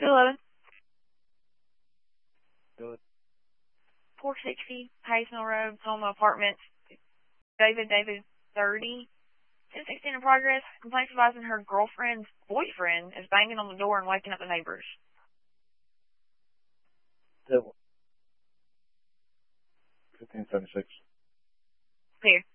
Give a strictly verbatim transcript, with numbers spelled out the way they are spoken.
two eleven. Good. four sixty, Hayes Mill Road, Toma Apartments. David, David, thirty. ten sixteen in progress. Complaint advising her girlfriend's boyfriend is banging on the door and waking up the neighbors. Devil. fifteen seventy-six. Clear.